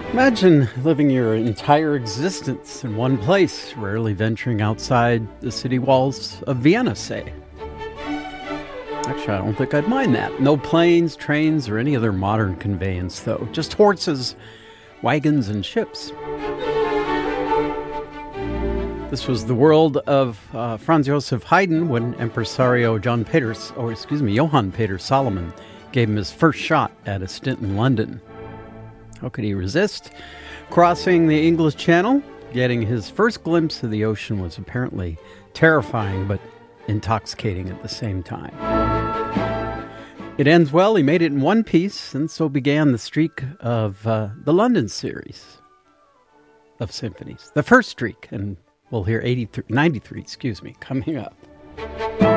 Imagine living your entire existence in one place, rarely venturing outside the city walls of Vienna, say. Actually, I don't think I'd mind that. No planes, trains, or any other modern conveyance, though. Just horses, wagons, and ships. This was the world of Franz Joseph Haydn when impresario Johann Peter Solomon gave him his first shot at a stint in London. How could he resist? Crossing the English Channel, getting his first glimpse of the ocean was apparently terrifying but intoxicating at the same time. It ends well. He made it in one piece, and so began the streak of the London series of symphonies. The first streak, and we'll hear 93, coming up.